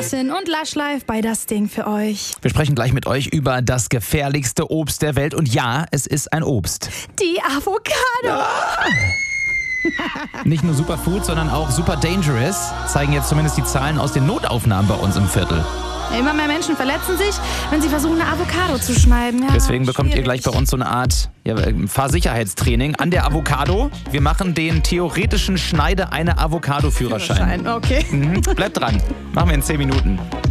Yassin und Lush Life bei Das Ding für euch. Wir sprechen gleich mit euch über das gefährlichste Obst der Welt. Und ja, es ist ein Obst. Die Avocado. Nicht nur Superfood, sondern auch super dangerous, zeigen jetzt zumindest die Zahlen aus den Notaufnahmen bei uns im Viertel. Immer mehr Menschen verletzen sich, wenn sie versuchen, eine Avocado zu schneiden. Ja, Deswegen bekommt ihr schwierig. gleich bei uns so eine Art Fahrsicherheitstraining an der Avocado. Wir machen den theoretischen Schneide eine Avocado-Führerschein. Okay. Bleibt dran. Machen wir in 10 Minuten.